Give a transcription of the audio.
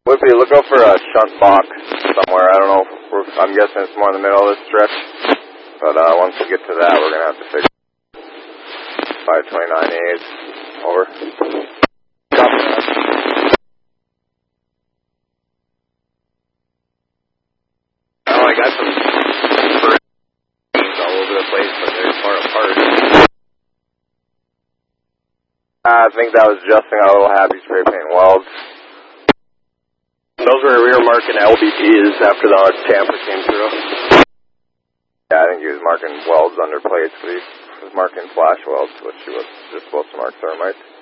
Whippy, look out for a shunt box somewhere. I don't know. I'm guessing it's more in the middle of this stretch. But once we get to that, we're going to have to fix 529 A's. Over. Copy that. Oh, I got some all over the place, but they're far apart. I think that was adjusting a little happy spray paint welds. Those were we were marking LBPs after the tamper came through. Yeah, I think he was marking welds under plates, but he was marking flash welds, which he was just supposed to mark thermite.